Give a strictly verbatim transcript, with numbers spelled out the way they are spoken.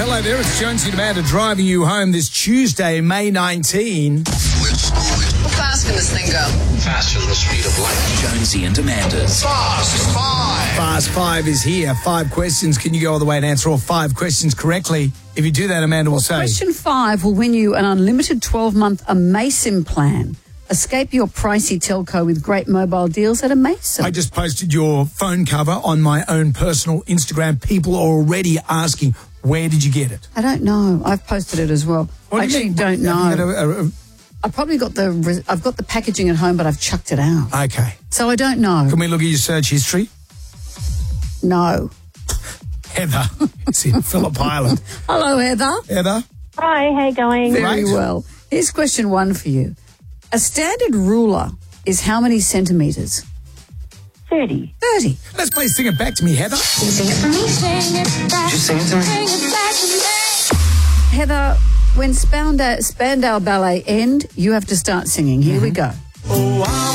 Hello there, it's Jonesy and Amanda driving you home this Tuesday, May nineteenth. How fast can this thing go? Faster than the speed of light. Jonesy and Amanda's Fast Five. Fast Five is here. Five questions. Can you go all the way and answer all five questions correctly? If you do that, Amanda will say... Question five will win you an unlimited twelve-month Amasim plan. Escape your pricey telco with great mobile deals at Amasim. I just posted your phone cover on my own personal Instagram. People are already asking, where did you get it? I don't know. I've posted it as well. What I do you actually mean? don't Have you know. got a- a- a- I probably got the re- I've got the packaging at home, but I've chucked it out. Okay. So I don't know. Can we look at your search history? No. Heather, it's in Phillip Island. Hello, Heather. Heather? Hi, how you going? Very Great. well. Here's question one for you. A standard ruler is how many centimetres? thirty. thirty. Let's play Sing It Back to Me, Heather. Just sing it to me. Heather, when Spandau, Spandau Ballet end, you have to start singing. Here we go.